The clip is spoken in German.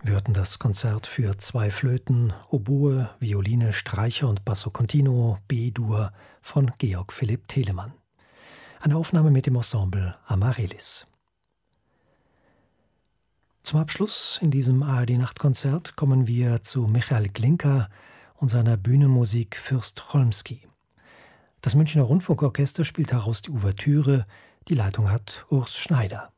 Wir hörten das Konzert für 2 Flöten, Oboe, Violine, Streicher und Basso Continuo B-Dur von Georg Philipp Telemann. Eine Aufnahme mit dem Ensemble Amaryllis. Zum Abschluss in diesem ARD-Nachtkonzert kommen wir zu Michael Glinka und seiner Bühnenmusik Fürst Cholmsky. Das Münchner Rundfunkorchester spielt daraus die Ouvertüre, die Leitung hat Urs Schneider.